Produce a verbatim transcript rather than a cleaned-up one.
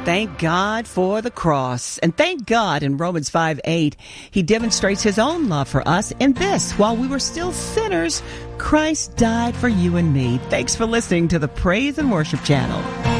Thank God for the cross. And thank God in Romans five eight, he demonstrates his own love for us in this: while we were still sinners, Christ died for you and me. Thanks for listening to the Praise and Worship Channel.